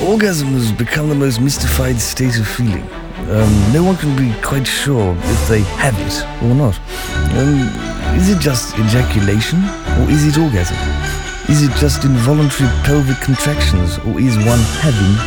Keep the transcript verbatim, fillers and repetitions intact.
Orgasm has become the most mystified state of feeling. Um, no one can be quite sure if they have it or not. Um, is it just ejaculation or is it orgasm? Is it just involuntary pelvic contractions or is one having